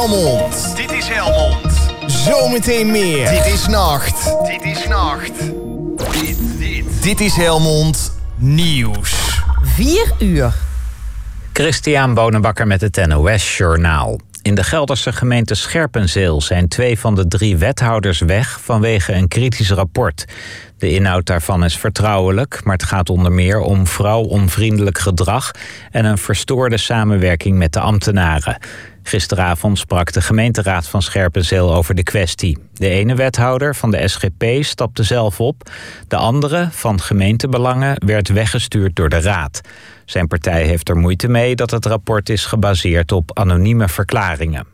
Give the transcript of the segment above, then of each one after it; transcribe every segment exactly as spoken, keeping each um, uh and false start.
Helmond. Dit is Helmond. Zometeen meer. Dit is Nacht. Dit is Nacht. Dit, dit. Dit is Helmond Nieuws. vier uur. Christian Bonenbakker met het N O S Journaal. In de Gelderse gemeente Scherpenzeel zijn twee van de drie wethouders weg vanwege een kritisch rapport. De inhoud daarvan is vertrouwelijk, maar het gaat onder meer om vrouwonvriendelijk gedrag en een verstoorde samenwerking met de ambtenaren. Gisteravond sprak de gemeenteraad van Scherpenzeel over de kwestie. De ene wethouder van de S G P stapte zelf op. De andere, van gemeentebelangen, werd weggestuurd door de raad. Zijn partij heeft er moeite mee dat het rapport is gebaseerd op anonieme verklaringen.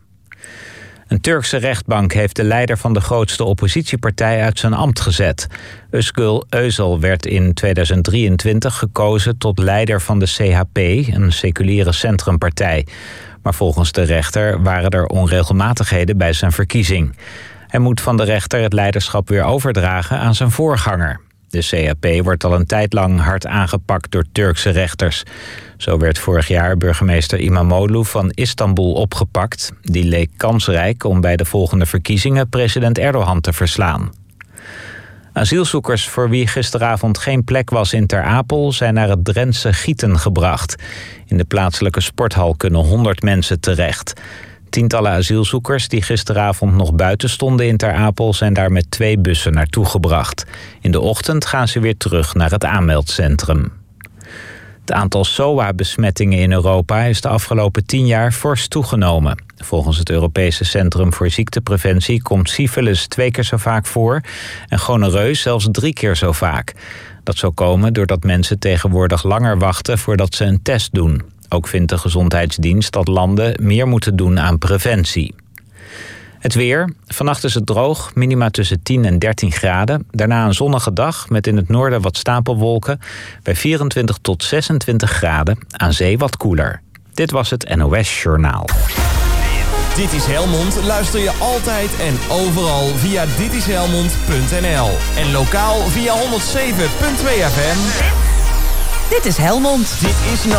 Een Turkse rechtbank heeft de leider van de grootste oppositiepartij uit zijn ambt gezet. Özgür Özel werd in tweeduizend drieëntwintig gekozen tot leider van de C H P, een seculiere centrumpartij. Maar volgens de rechter waren er onregelmatigheden bij zijn verkiezing. Hij moet van de rechter het leiderschap weer overdragen aan zijn voorganger. De C H P wordt al een tijd lang hard aangepakt door Turkse rechters. Zo werd vorig jaar burgemeester İmamoğlu van Istanbul opgepakt. Die leek kansrijk om bij de volgende verkiezingen president Erdogan te verslaan. Asielzoekers voor wie gisteravond geen plek was in Ter Apel zijn naar het Drentse Gieten gebracht. In de plaatselijke sporthal kunnen honderd mensen terecht. Tientallen asielzoekers die gisteravond nog buiten stonden in Ter Apel zijn daar met twee bussen naartoe gebracht. In de ochtend gaan ze weer terug naar het aanmeldcentrum. Het aantal S O A-besmettingen in Europa is de afgelopen tien jaar fors toegenomen. Volgens het Europese Centrum voor Ziektepreventie komt syfilis twee keer zo vaak voor en gonorreu zelfs drie keer zo vaak. Dat zou komen doordat mensen tegenwoordig langer wachten voordat ze een test doen. Ook vindt de Gezondheidsdienst dat landen meer moeten doen aan preventie. Het weer. Vannacht is het droog, minima tussen tien en dertien graden. Daarna een zonnige dag met in het noorden wat stapelwolken. Bij vierentwintig tot zesentwintig graden, aan zee wat koeler. Dit was het N O S Journaal. Dit is Helmond luister je altijd en overal via dit is helmond punt n l. En lokaal via honderdzeven punt twee F M. Dit is Helmond. Dit is